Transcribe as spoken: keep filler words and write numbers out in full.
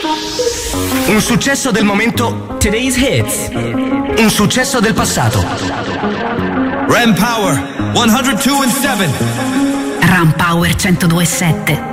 Un successo del momento. Today's Hits. Un successo del passato. Ram Power centodue e sette. Ram Power centodue e sette.